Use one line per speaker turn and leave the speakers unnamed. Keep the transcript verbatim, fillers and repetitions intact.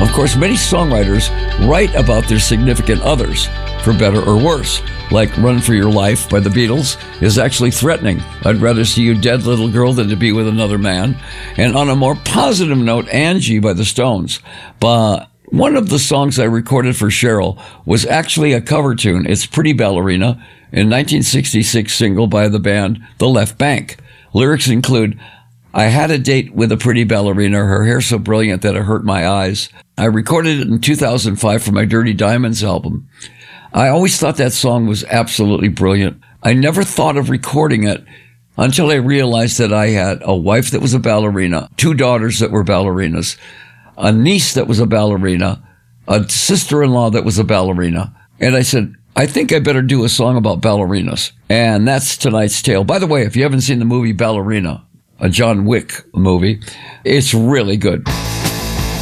Of course, many songwriters write about their significant others, for better or worse. Like Run for Your Life by the Beatles is actually threatening. I'd rather see you dead, little girl, than to be with another man. And on a more positive note, Angie by the Stones. But one of the songs I recorded for Cheryl was actually a cover tune. It's Pretty Ballerina, a nineteen sixty-six single by the band The Left Bank. Lyrics include, I had a date with a pretty ballerina, her hair so brilliant that it hurt my eyes. I recorded it in two thousand five for my Dirty Diamonds album. I always thought that song was absolutely brilliant. I never thought of recording it until I realized that I had a wife that was a ballerina, two daughters that were ballerinas, a niece that was a ballerina, a sister-in-law that was a ballerina. And I said, I think I better do a song about ballerinas. And that's tonight's tale. By the way, if you haven't seen the movie Ballerina, a John Wick movie, it's really good.